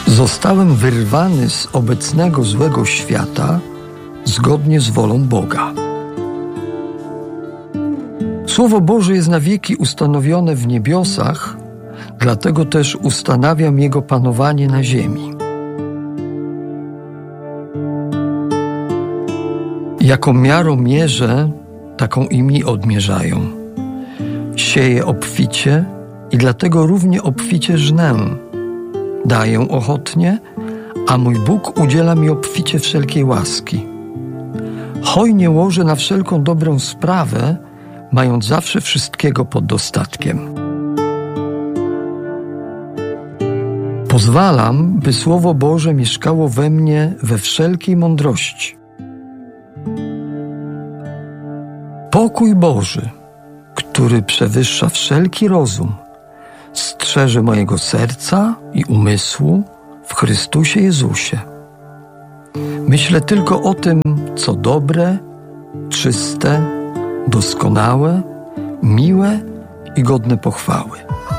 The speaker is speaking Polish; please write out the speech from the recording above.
Zostałem wyrwany z obecnego złego świata zgodnie z wolą Boga. Słowo Boże jest na wieki ustanowione w niebiosach, dlatego też ustanawiam Jego panowanie na ziemi. Jaką miarą mierzę, taką i mi odmierzają. Sieję obficie i dlatego równie obficie żnę. Daję ochotnie, a mój Bóg udziela mi obficie wszelkiej łaski. Hojnie łożę na wszelką dobrą sprawę, mając zawsze wszystkiego pod dostatkiem. Pozwalam, by Słowo Boże mieszkało we mnie we wszelkiej mądrości. Pokój Boży, który przewyższa wszelki rozum, strzeże mojego serca i umysłu w Chrystusie Jezusie. Myślę tylko o tym, co dobre, czyste, doskonałe, miłe i godne pochwały.